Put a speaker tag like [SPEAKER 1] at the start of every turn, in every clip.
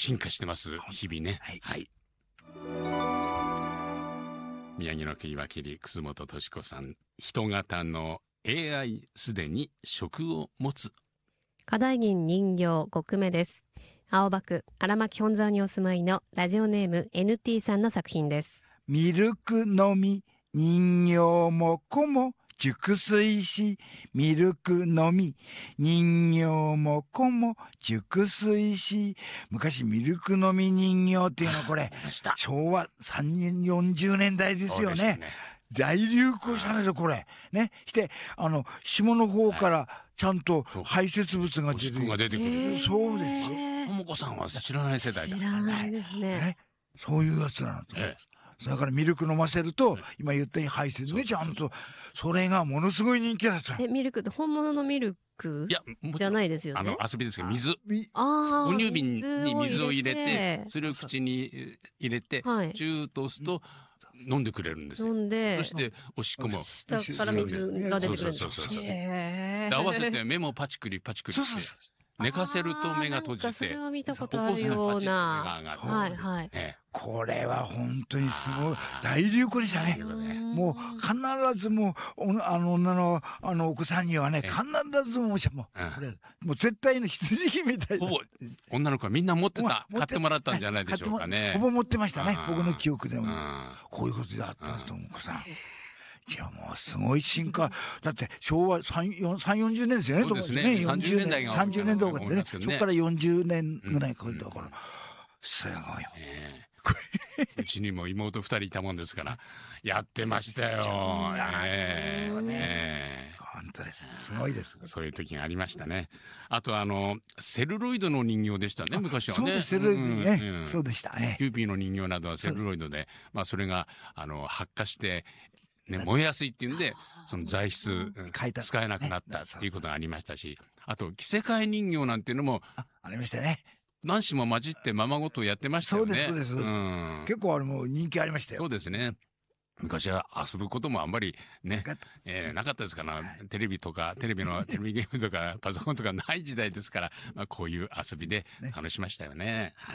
[SPEAKER 1] 進化してます日々ね。
[SPEAKER 2] はい、
[SPEAKER 1] はい。宮城の木岩切楠本敏子さん、人型の AI すでに職を持つ。
[SPEAKER 3] 課題銀人形5句目です。青葉区荒牧本沢にお住まいのラジオネーム NT さんの作品です。
[SPEAKER 2] ミルクのみ人形も子も熟睡し、ミルクのみ人形も子も熟睡し。昔ミルクのみ人形っていうのはこれ昭和40年代ですよね。大流行したねこれね。して下の方からちゃんと排泄物が出てくる。そうですよ。
[SPEAKER 1] ともこさんは知らない世代だ。
[SPEAKER 3] 知らないですね。
[SPEAKER 2] そういうやつなんです。だからミルク飲ませると、今言ったように排泄ね、ちゃんとそれがものすごい人気だった。
[SPEAKER 3] ミルクって本物のミルクじゃないですよね。
[SPEAKER 1] 遊びですけど水、
[SPEAKER 3] 哺
[SPEAKER 1] 乳瓶に水を入れて、それを口に入れて、チューと押すと飲んでくれるんですよ。そしておしっこも
[SPEAKER 3] 下から水が出てくるんです。
[SPEAKER 1] 合わせて目もパチクリパチクリして寝かせると目が閉じて、
[SPEAKER 3] それは見たことあるような。はいはい。
[SPEAKER 2] これは本当にすごい大流行でしたね。もう必ずもう女のお子さんにはね、必ずもう絶対の必需品みたいな。
[SPEAKER 1] ほぼ女の子はみんな持ってた、買ってもらったんじゃないでしょうかね。
[SPEAKER 2] ほぼ持ってましたね、僕の記憶でも。こういうことであったんですと、お子さん。いやもうすごい進化だって昭和40年ですよね。
[SPEAKER 1] そうですね。30年代が
[SPEAKER 2] 30年代ですね。そこから40年ぐらいかかるからすごいよ。
[SPEAKER 1] うちにも妹2人いたもんですからやってましたよ。
[SPEAKER 2] 本当です。すごいです。
[SPEAKER 1] そういう時がありましたね。あとセルロイドの人形でしたね、昔はね。
[SPEAKER 2] そうです、セルロイドね。そうでしたね。
[SPEAKER 1] キューピーの人形などはセルロイドで、それが発火して燃えやすいっていうんで、その材質使えなくなったっていうことがありましたし、あと着せ替え人形なんていうのも
[SPEAKER 2] ありましたね。
[SPEAKER 1] 何種も混じってままごとやってましたよね。
[SPEAKER 2] そうです。結構もう人気ありましたよ。
[SPEAKER 1] そうですね。昔は遊ぶこともあんまりね、なかったですから、テレビゲームとかパソコンとかない時代ですから、こういう遊びで楽しましたよね。はい。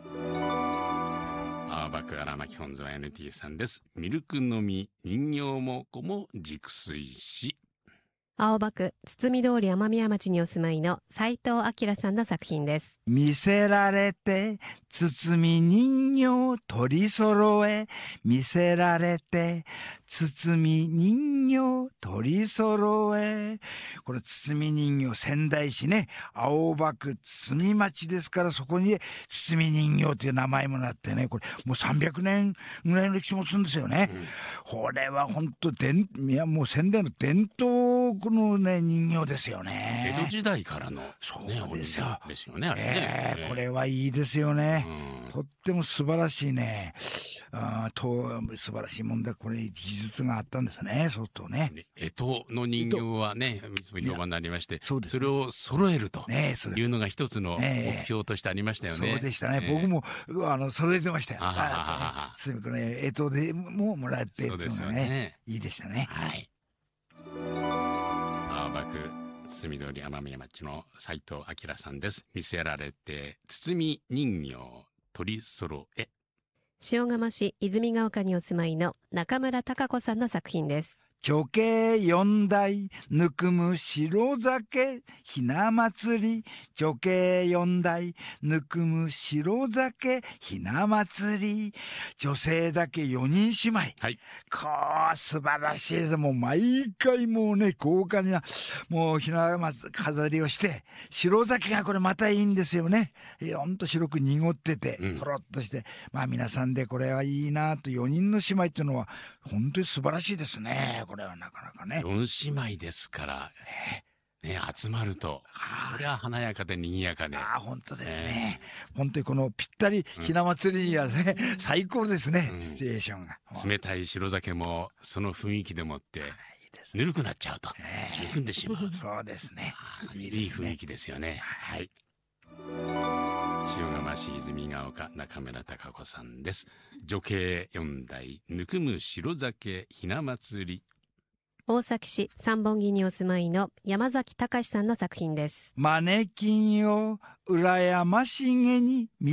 [SPEAKER 1] 青葉区荒牧本沢 NT さんです。ミルクのみ人形も子も熟睡し。
[SPEAKER 3] 青葉区堤通り雨宮町にお住まいの斉藤明さんの作品です。
[SPEAKER 2] 見せられて包み人形取り揃え、見せられて包み人形取り揃え。これ包み人形、仙台市ね、青葉区堤町ですから、そこに包み人形という名前もなってね、これもう300年ぐらいの歴史持つんですよね。これは本当もう仙台の伝統のね人形ですよね。
[SPEAKER 1] 江戸時代からの
[SPEAKER 2] そうですよ。
[SPEAKER 1] ですよね、あれね。
[SPEAKER 2] これはいいですよね。とっても素晴らしいね。素晴らしいもんだ。これ技術があったんですね。相当ね。
[SPEAKER 1] 干支の人形はね、いつも評判になりまして、それを揃えるというのが一つの目標としてありましたよね。
[SPEAKER 2] そうでしたね。僕も揃えてましたよ。すみこね、干支でももらって
[SPEAKER 1] そうですよね。
[SPEAKER 2] いいでしたね。
[SPEAKER 1] はい。青葉区堤通り雨宮町の斉藤明さんです。見せられて包み人形取り揃え。
[SPEAKER 3] 塩釜市泉ヶ丘にお住まいの中村孝子さんの作品です。
[SPEAKER 2] 女系四代ぬくむ白酒ひな祭り。女系四代ぬくむ白酒ひな祭り。女性だけ4人姉妹。
[SPEAKER 1] はい。
[SPEAKER 2] 素晴らしいです。もう毎回もうね、豪華なもうひな飾りをして、白酒がこれまたいいんですよね。ほんと白く濁ってて、とろっとして、皆さんでこれはいいなと。4人の姉妹っていうのは本当に素晴らしいですね。これはなかなかね。
[SPEAKER 1] 4姉妹ですからね、集まるとこれは華やかで賑やかで。
[SPEAKER 2] 本当ですね。本当にこのぴったりひな祭りにはね、最高ですね、シチュエーションが。
[SPEAKER 1] 冷たい白酒もその雰囲気でもってぬるくなっちゃうと、憎んでしまう。
[SPEAKER 2] そうですね。
[SPEAKER 1] いい雰囲気ですよね。はい。塩釜市泉ヶ丘中村孝子さんです。女系4代ぬくむ白酒ひな祭り。
[SPEAKER 3] 大崎市三本木にお住まいの山崎隆さんの作品です。
[SPEAKER 2] マネキンを羨ましげに